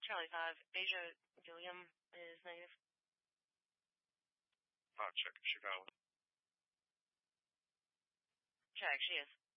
Charlie 5. Asia Gilliam is negative. Check if she valid. Check, she is.